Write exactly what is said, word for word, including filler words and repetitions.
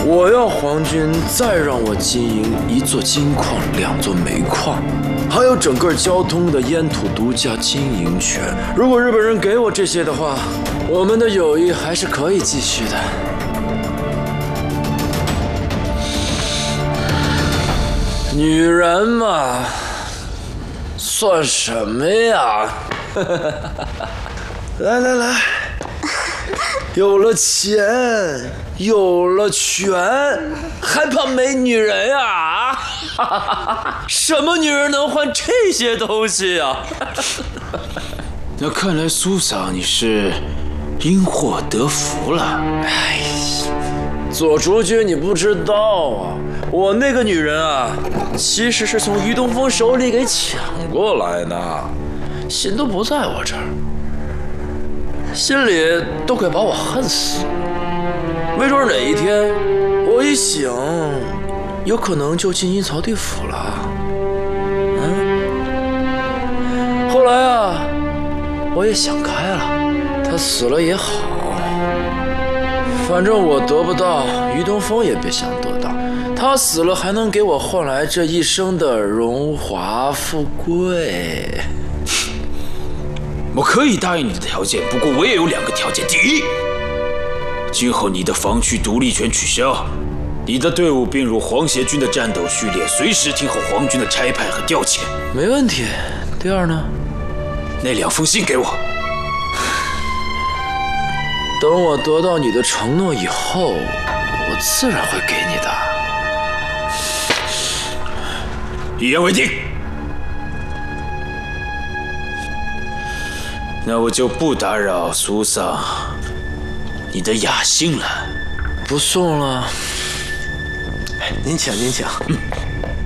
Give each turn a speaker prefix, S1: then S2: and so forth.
S1: 我要皇军再让我经营一座金矿、两座煤矿，还有整个交通的烟土独家经营权。如果日本人给我这些的话，我们的友谊还是可以继续的。女人嘛，算什么呀？来来来，有了钱，有了权，还怕没女人呀？啊？什么女人能换这些东西呀？
S2: 那看来苏桑你是因祸得福了。
S1: 哎，左竹君，你不知道啊，我那个女人啊，其实是从于东风手里给抢过来的，心都不在我这儿，心里都快把我恨死了。没准哪一天我一醒，有可能就进阴曹地府了。嗯，后来啊，我也想开了，他死了也好，反正我得不到，于东风也别想得到。他死了还能给我换来这一生的荣华富贵。
S2: 我可以答应你的条件，不过我也有两个条件。第一，今后你的防区独立权取消，你的队伍并入皇协军的战斗序列，随时听候皇军的差派和调遣。
S1: 没问题。第二呢？
S2: 那两封信给我。
S1: 等我得到你的承诺以后，我自然会给你的。
S2: 一言为定。那我就不打扰苏桑你的雅兴了。
S1: 不送了。哎，您请您请。嗯